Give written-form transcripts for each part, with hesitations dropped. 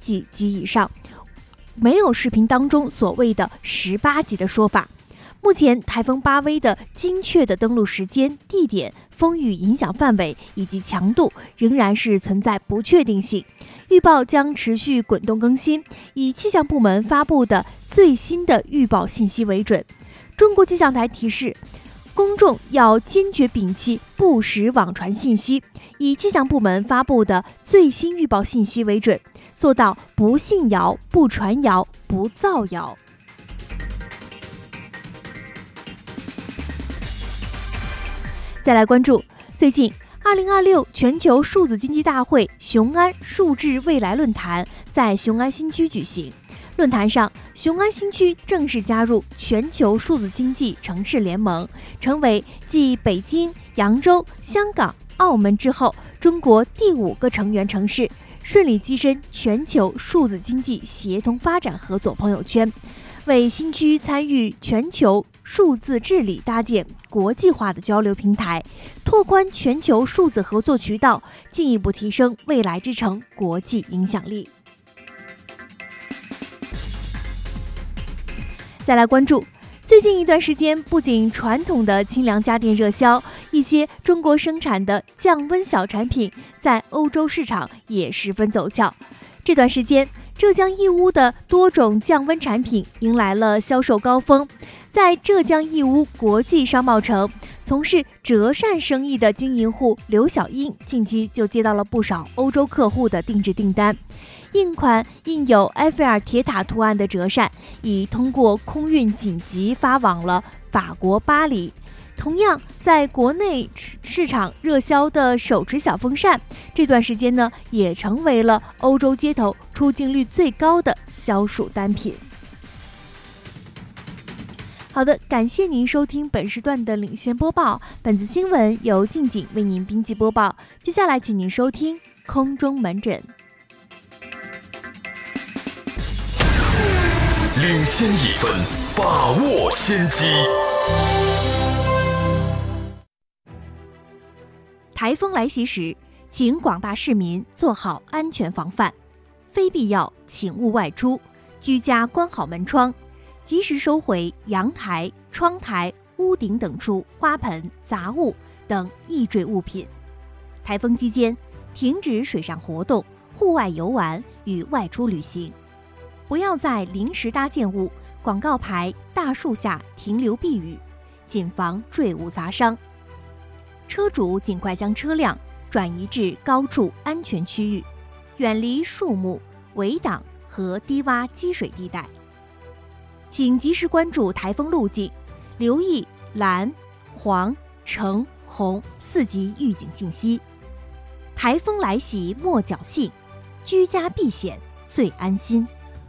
级及以上，没有视频当中所谓的18级的说法。目前台风巴威的精确的登陆时间、地点、风雨影响范围以及强度仍然是存在不确定性，预报将持续滚动更新，以气象部门发布的最新的预报信息为准。中国气象台提示，公众要坚决摒弃不实网传信息，以气象部门发布的最新预报信息为准，做到不信谣、不传谣、不造谣。再来关注最近2026全球数字经济大会雄安数智未来论坛在雄安新区举行。论坛上，雄安新区正式加入全球数字经济城市联盟，成为继北京、扬州、香港、澳门之后，中国第5个成员城市，顺利跻身全球数字经济协同发展合作朋友圈，为新区参与全球数字治理搭建国际化的交流平台，拓宽全球数字合作渠道，进一步提升未来之城国际影响力。再来关注最近一段时间，不仅传统的清凉家电热销，一些中国生产的降温小产品在欧洲市场也十分走俏。这段时间，浙江义乌的多种降温产品迎来了销售高峰。在浙江义乌国际商贸城从事折扇生意的经营户刘小英，近期就接到了不少欧洲客户的定制订单。印款印有埃菲尔铁塔图案的折扇，已通过空运紧急发往了法国巴黎。同样，在国内市场热销的手持小风扇，这段时间呢，也成为了欧洲街头出镜率最高的销售单品。好的，感谢您收听本时段的领先播报。本次新闻由静景为您编辑播报。接下来，请您收听空中门诊。 领先1分，把握先机。 台风来袭时，请广大市民做好安全防范，非必要请勿外出，居家关好门窗，及时收回阳台、窗台、屋顶等处花盆、杂物等易坠物品。台风期间，停止水上活动、户外游玩与外出旅行，不要在临时搭建物、广告牌、大树下停留避雨，谨防坠物砸伤。车主尽快将车辆转移至高处安全区域，远离树木、围挡和低洼积水地带。请及时关注台风路径，留意蓝、黄、橙、红4级预警信息。台风来袭莫侥幸，居家避险最安心。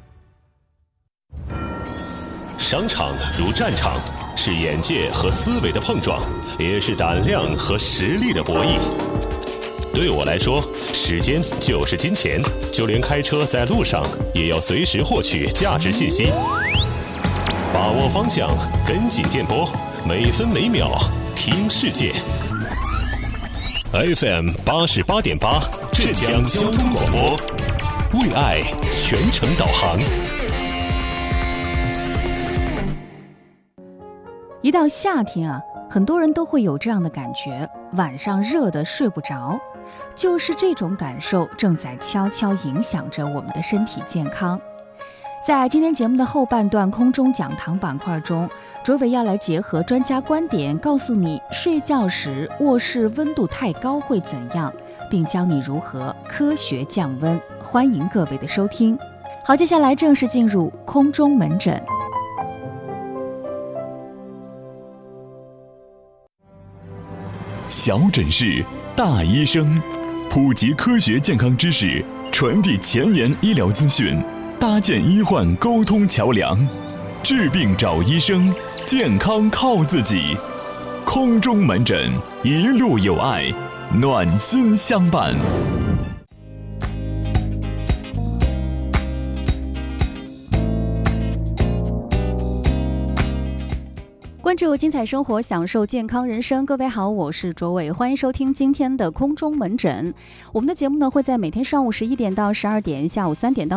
商场如战场，是眼界和思维的碰撞，也是胆量和实力的博弈。对我来说，时间就是金钱，就连开车在路上也要随时获取价值信息。把握方向，跟紧电波，每分每秒听世界。FM 88.8，浙江交通广播，为爱全程导航。 一到夏天啊，很多人都会有这样的感觉，晚上热得睡不着。就是这种感受正在悄悄影响着我们的身体健康。在今天节目的后半段空中讲堂板块中，卓伟要来结合专家观点，告诉你睡觉时卧室温度太高会怎样，并教你如何科学降温。欢迎各位的收听。好，接下来正式进入空中门诊。 小诊室，大医生，普及科学健康知识，传递前沿医疗资讯，搭建医患沟通桥梁。治病找医生，健康靠自己。空中门诊，一路有爱，暖心相伴。 关注精彩生活，享受健康人生。各位好，我是卓伟，欢迎收听今天的空中门诊。我们的节目呢会在每天上午11点到12点，下午3点到